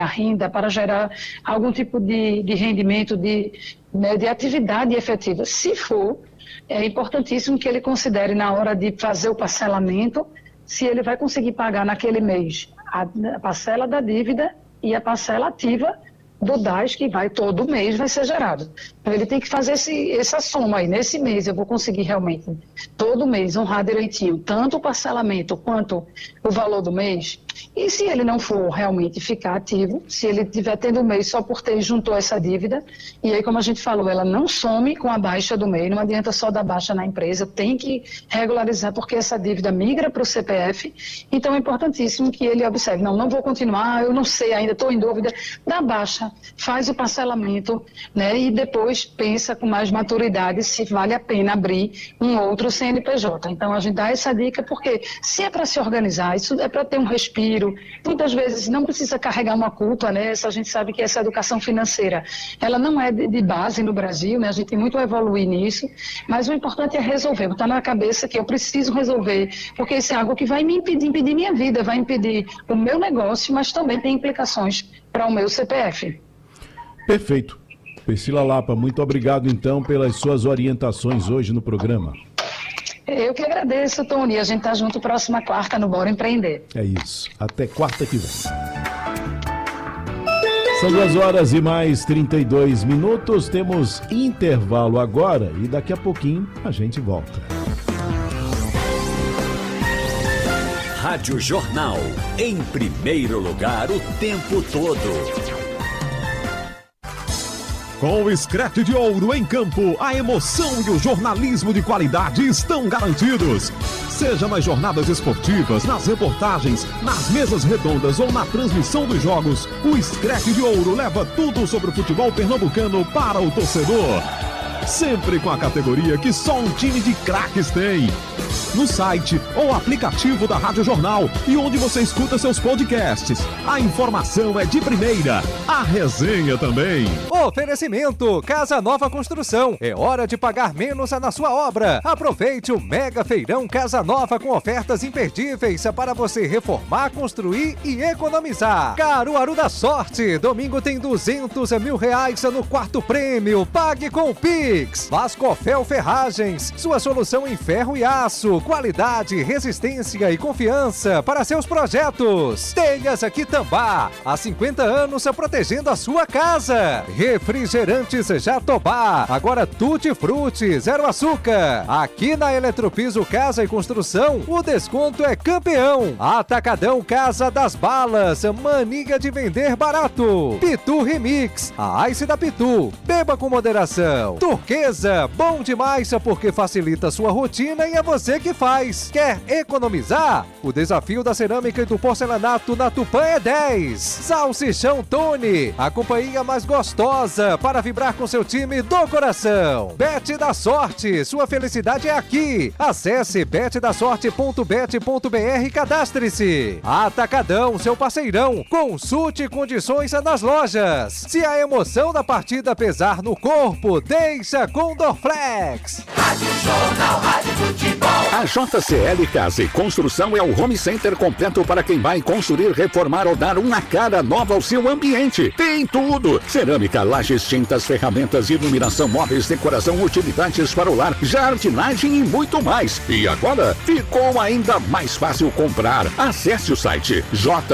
renda, para gerar algum tipo de rendimento, de atividade efetiva. Se for, é importantíssimo que ele considere na hora de fazer o parcelamento, se ele vai conseguir pagar naquele mês a parcela da dívida e a parcela ativa do DAS, que todo mês vai ser gerado. Então, ele tem que fazer essa soma aí. Nesse mês, eu vou conseguir realmente, todo mês, honrar direitinho, tanto o parcelamento quanto o valor do mês. E se ele não for realmente ficar ativo, se ele estiver tendo um mês só por ter juntou essa dívida, e aí, como a gente falou, ela não some com a baixa do mês, não adianta só dar baixa na empresa, tem que regularizar, porque essa dívida migra para o CPF. Então, é importantíssimo que ele observe, não vou continuar, eu não sei ainda, estou em dúvida, dá baixa, faz o parcelamento, né, e depois pensa com mais maturidade se vale a pena abrir um outro CNPJ. Então, a gente dá essa dica porque se é para se organizar, isso é para ter um respiro, muitas vezes não precisa carregar uma culpa, né? A gente sabe que essa educação financeira, ela não é de base no Brasil, né? A gente tem muito a evoluir nisso, mas o importante é resolver, botar na cabeça que eu preciso resolver, porque isso é algo que vai me impedir minha vida, vai impedir o meu negócio, mas também tem implicações para o meu CPF. Perfeito. Priscila Lapa, muito obrigado então pelas suas orientações hoje no programa. Eu que agradeço, Tony. A gente tá junto próxima quarta no Bora Empreender. É isso. Até quarta que vem. São 2h mais 32. Temos intervalo agora e daqui a pouquinho a gente volta. Rádio Jornal. Em primeiro lugar o tempo todo. Com o Screte de Ouro em campo, a emoção e o jornalismo de qualidade estão garantidos. Seja nas jornadas esportivas, nas reportagens, nas mesas redondas ou na transmissão dos jogos, o Screte de Ouro leva tudo sobre o futebol pernambucano para o torcedor. Sempre com a categoria que só um time de craques tem. No site ou aplicativo da Rádio Jornal e onde você escuta seus podcasts. A informação é de primeira, a resenha também. Oferecimento Casa Nova Construção. É hora de pagar menos na sua obra. Aproveite o Mega Feirão Casa Nova com ofertas imperdíveis para você reformar, construir e economizar. Caruaru da Sorte. Domingo tem R$200 mil no quarto prêmio. Pague com o Pix. Vascofel Ferragens. Sua solução em ferro e aço. Qualidade, resistência e confiança para seus projetos. Telhas Quitambá, há 50 anos protegendo a sua casa. Refrigerantes Jatobá, agora Tutti Frutti, zero açúcar. Aqui na Eletropiso Casa e Construção, o desconto é campeão. Atacadão Casa das Balas, mania de vender barato. Pitu Remix, a Ice da Pitu, beba com moderação. Turquesa, bom demais porque facilita a sua rotina e é você que faz. Quer economizar? O desafio da cerâmica e do porcelanato na Tupã é 10. Salsichão Tony, a companhia mais gostosa para vibrar com seu time do coração. Bet da Sorte, sua felicidade é aqui. Acesse betdasorte.bet.br e cadastre-se. Atacadão, seu parceirão. Consulte condições nas lojas. Se a emoção da partida pesar no corpo, deixa com Dorflex. Rádio Jornal, Rádio Futebol. A JCL Casa e Construção é o home center completo para quem vai construir, reformar ou dar uma cara nova ao seu ambiente. Tem tudo: cerâmica, lajes, tintas, ferramentas, iluminação, móveis, decoração, utilidades para o lar, jardinagem e muito mais. E agora ficou ainda mais fácil comprar. Acesse o site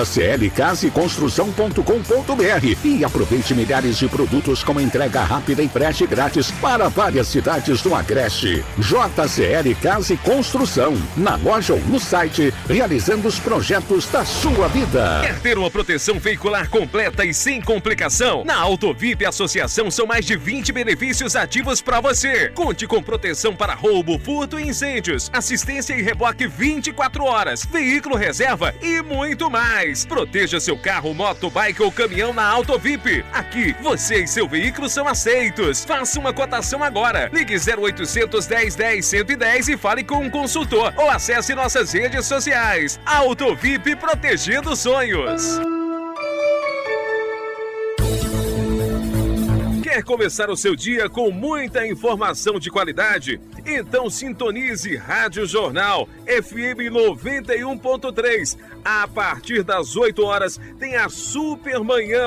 jclcaseconstrução.com.br e aproveite milhares de produtos com entrega rápida e frete grátis para várias cidades do Agreste. JCL Casa e Construção, na loja ou no site, realizando os projetos da sua vida. Quer ter uma proteção veicular completa e sem complicação? Na Autovip Associação são mais de 20 benefícios ativos para você. Conte com proteção para roubo, furto e incêndios, assistência e reboque 24 horas, veículo reserva e muito mais. Proteja seu carro, moto, bike ou caminhão na Autovip. Aqui, você e seu veículo são aceitos. Faça uma cotação agora. Ligue 0800 10 10 110 e fale com um consultor ou acesse nossas redes sociais. Autovip, protegendo sonhos. Quer começar o seu dia com muita informação de qualidade? Então sintonize Rádio Jornal FM 91.3. A partir das 8 horas tem a Super Manhã